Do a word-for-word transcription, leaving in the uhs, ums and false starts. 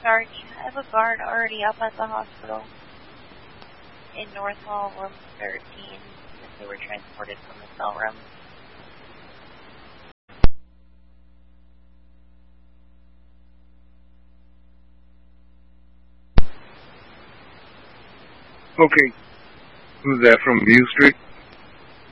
Sarge, I have a guard already up at the hospital in North Hall, room thirteen, if they were transported from the cell room. Okay. Who's that, from View Street?